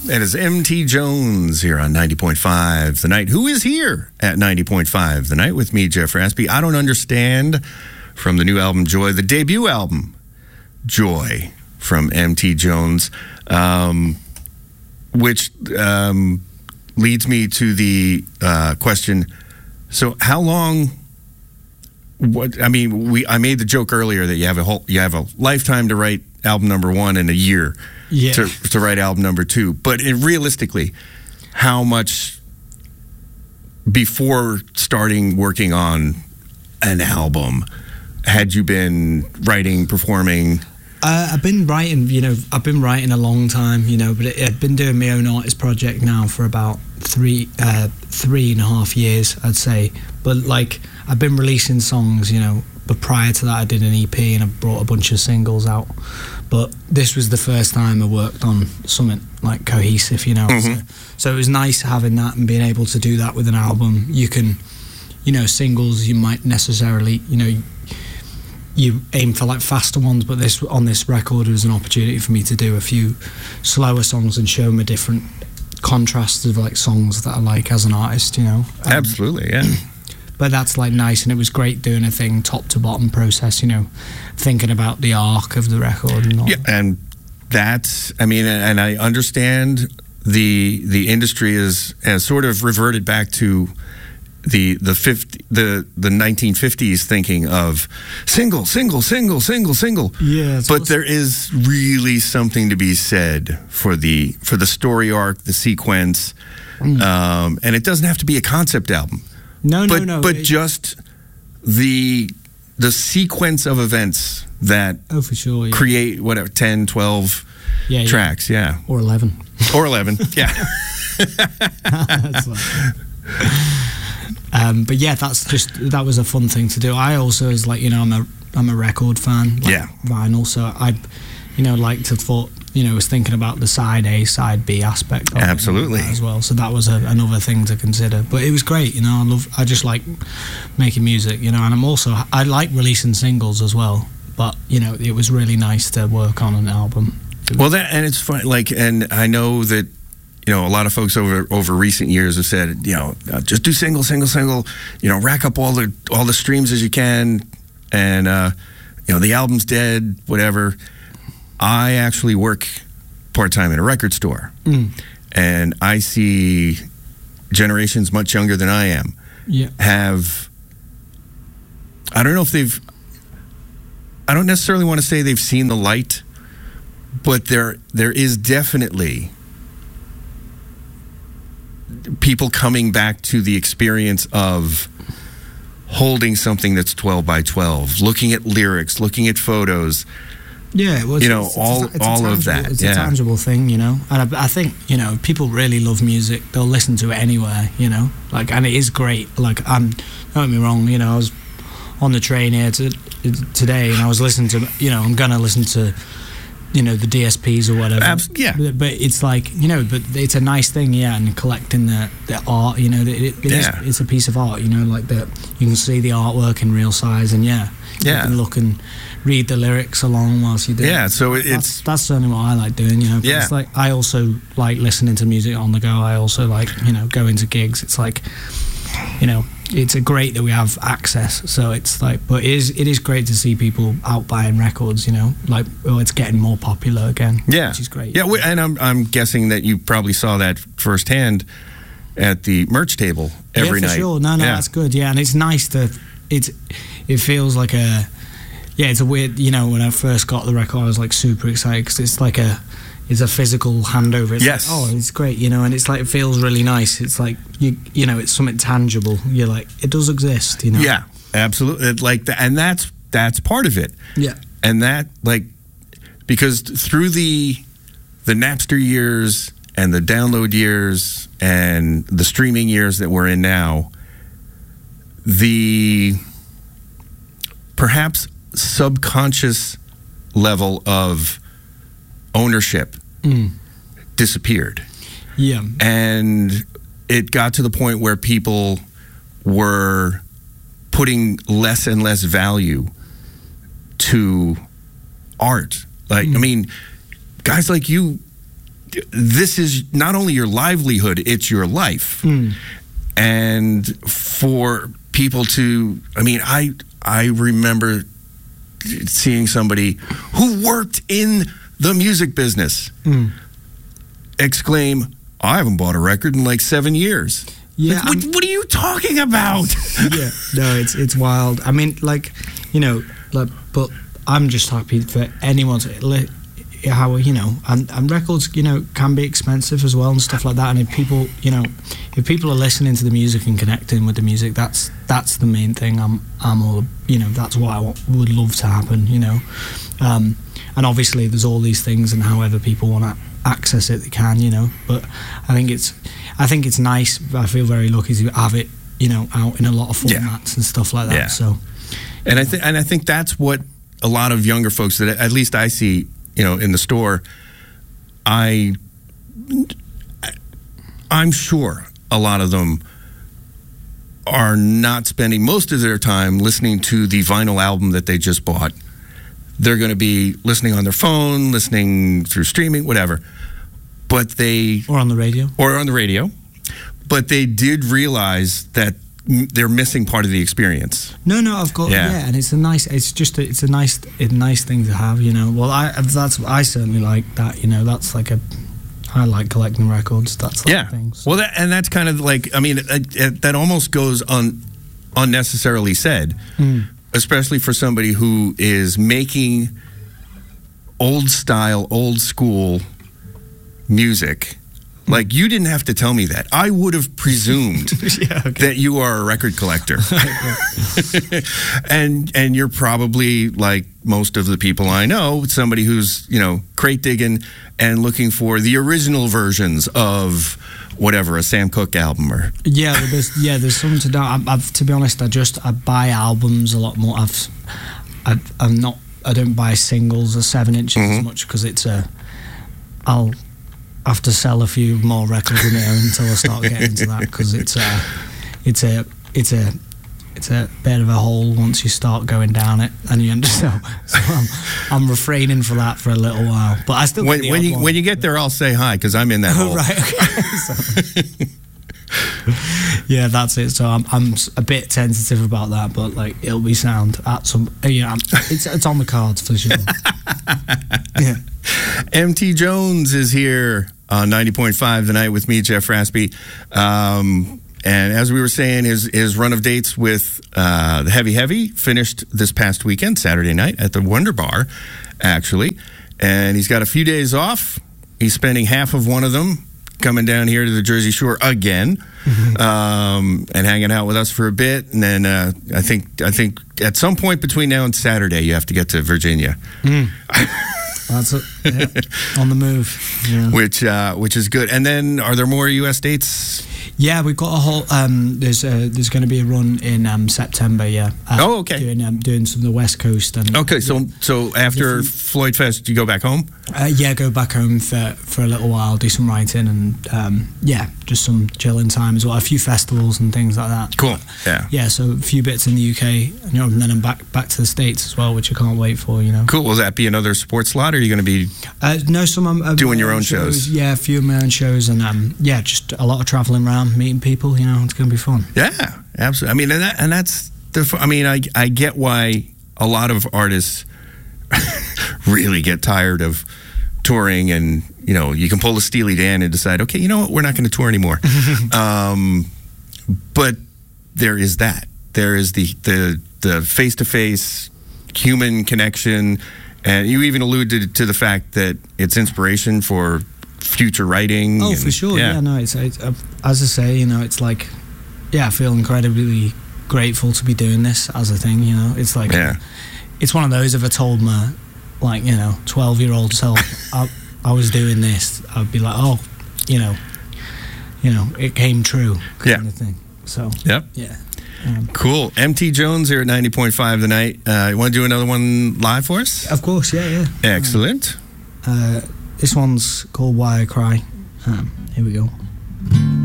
That is MT Jones here on 90.5 The Night. Who is here at 90.5 The Night with me, Jeff Raspy? I Don't Understand from the new album Joy, the debut album Joy from MT Jones, which leads me to the question. So how long? I made the joke earlier that you have a lifetime to write album number one and a year to write album number two. But realistically, how much before starting working on an album had you been writing, performing? I've been writing, a long time, but I've been doing my own artist project now for about 3.5 years, I'd say. But I've been releasing songs, but prior to that I did an EP and I brought a bunch of singles out. But this was the first time I worked on something cohesive, Mm-hmm. So it was nice having that and being able to do that with an album. You can, singles you might necessarily, you aim for faster ones, but on this record it was an opportunity for me to do a few slower songs and show them a different contrast of songs that I like as an artist, Absolutely, yeah. But that's nice, and it was great doing a thing top to bottom process, thinking about the arc of the record and all. Yeah, and that's, and I understand the industry has sort of reverted back to the 1950s thinking of single. Yeah, but there is really something to be said for the story arc, the sequence, and it doesn't have to be a concept album. No. But just the sequence of events that for sure, yeah. create 10, 12 tracks, yeah. Or 11. Or 11, yeah. But yeah, that was a fun thing to do. I also was I'm a record fan, vinyl, so I liked to thought, was thinking about the side A, side B aspect of Absolutely. it as well. So that was another thing to consider. But it was great, I just like making music, and I like releasing singles as well. But it was really nice to work on an album. And it's fun, and I know that a lot of folks over recent years have said, just do single, rack up all the streams as you can, and the album's dead, whatever. I actually work part-time in a record store, and I see generations much younger than I am I don't necessarily want to say they've seen the light, but there is definitely people coming back to the experience of holding something that's 12 by 12, looking at lyrics, looking at photos. Yeah, well, all of that. It's a tangible thing, and I think people really love music. They'll listen to it anywhere, and it is great. Don't get me wrong, I was on the train here today, and I was listening to, I'm gonna listen to, the DSPs or whatever. Yeah. But it's but it's a nice thing, and collecting the art, it's a piece of art, that you can see the artwork in real size, and you can look and read the lyrics along whilst you do it. Yeah, so that's certainly what I like doing, It's I also like listening to music on the go. I also like, going to gigs. It's it's great that we have access. So it's but it is great to see people out buying records, it's getting more popular again. Yeah. Which is great. Yeah, and I'm guessing that you probably saw that firsthand at the merch table every night. Yeah, for sure. No, that's good. Yeah, and it's nice it feels like it's a weird, when I first got the record, I was super excited because it's it's a physical handover. It's it's great, and it's it feels really nice. It's it's something tangible. You're it does exist, Yeah, absolutely. And that's part of it. Yeah. And that because through the Napster years and the download years and the streaming years that we're in now, the perhaps subconscious level of ownership disappeared. Yeah. And it got to the point where people were putting less and less value to art. Guys like you this is not only your livelihood, it's your life. And for people to, I mean, I remember seeing somebody who worked in the music business exclaim, I haven't bought a record in like 7 years. Yeah, like, what are you talking about? Yeah, no, it's wild. I mean, like, you know, like, but I'm just happy for anyone to, how, you know, and records, you know, can be expensive as well and stuff like that. And if people, you know, if people are listening to the music and connecting with the music, that's the main thing. I'm all, you know, that's what I would love to happen, you know. And obviously there's all these things, and however people want to access it, they can, you know. But I think it's nice. I feel very lucky to have it, you know, out in a lot of formats and stuff like that. Yeah. So, and I think that's what a lot of younger folks that at least I see, you know, in the store, I'm sure a lot of them are not spending most of their time listening to the vinyl album that they just bought. They're going to be listening on their phone, listening through streaming, whatever. But or on the radio. But they did realize that they're missing part of the experience. No, I've got and it's a nice thing to have, you know. Well, I certainly like that, you know. That's like I like collecting records. That's like things. Well, that's kind of like, I mean, that almost goes unnecessarily said, especially for somebody who is making old style, old school music. Like, you didn't have to tell me that. I would have presumed that you are a record collector. and you're probably, like most of the people I know, somebody who's, you know, crate digging and looking for the original versions of whatever, a Sam Cooke album or... there's something to do. To be honest, I buy albums a lot more. I don't buy singles or 7 inches as much, because I'll have to sell a few more records in there until I start getting into that, because it's a bit of a hole once you start going down it, and you understand. So I'm refraining for that for a little while, but I still when you get there, I'll say hi, because I'm in that hole. Right. Okay. Yeah, that's it. So I'm a bit tentative about that, but like, it'll be sound at some. It's on the cards for sure. Yeah. MT Jones is here on 90.5 The Night with me, Jeff Raspy. And as we were saying, his run of dates with the Heavy finished this past weekend, Saturday night, at the Wonder Bar, actually. And he's got a few days off. He's spending half of one of them coming down here to the Jersey Shore again, and hanging out with us for a bit. And then I think at some point between now and Saturday, you have to get to Virginia. That's it. Yeah. On the move. Yeah. Which is good. And then, are there more U.S. dates? Yeah, we've got a whole. There's going to be a run in September. Yeah. Okay. Doing some of the West Coast. And okay, so after Floyd Fest, you go back home? Go back home for a little while, do some writing, and just some chilling time as well. A few festivals and things like that. Cool. Yeah. Yeah. So a few bits in the UK, and then I'm back to the States as well, which I can't wait for. You know. Cool. Will that be another sports slot, or are you going to be? No, some doing your own shows. Yeah, a few of my own shows, and just a lot of traveling around, meeting people. You know, it's going to be fun. Yeah, absolutely. I mean, and that's I get why a lot of artists really get tired of touring, and you know, you can pull a Steely Dan and decide, okay, you know what, we're not going to tour anymore. But there is the face-to-face human connection, and you even alluded to the fact that it's inspiration for future writing. Oh, for sure. Yeah, no, it's as I say, you know, it's like, I feel incredibly grateful to be doing this as a thing. You know, it's like, it's one of those. If I told my, 12-year-old self I was doing this, I'd be like, oh, you know, it came true, kind of thing. So, yeah. Cool. MT Jones here at 90.5 The Night. You want to do another one live for us? Of course, yeah. Excellent. This one's called Why I Cry. Here we go.